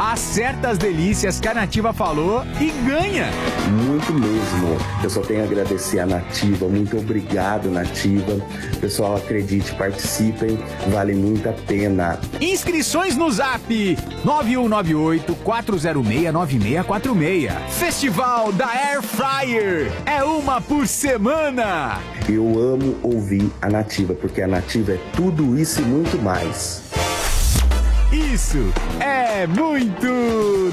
acerta as delícias que a Nativa falou e ganha. Muito mesmo. Eu só tenho a agradecer a Nativa. Muito obrigado, Nativa. Pessoal, acredite, participem. Vale muito a pena. Inscrições no Zap 9198-406-9646. Festival da Air Fryer. É uma por semana. Eu amo ouvir a Nativa, porque a Nativa é tudo isso e muito mais. Isso é muito